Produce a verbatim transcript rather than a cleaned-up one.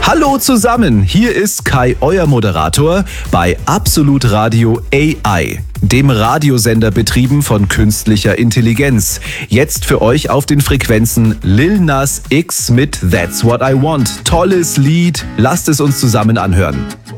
Hallo zusammen, hier ist Kai, euer Moderator bei Absolut Radio A I, dem Radiosender betrieben von künstlicher Intelligenz. Jetzt für euch auf den Frequenzen Lil Nas X mit That's What I Want. Tolles Lied, lasst es uns zusammen anhören.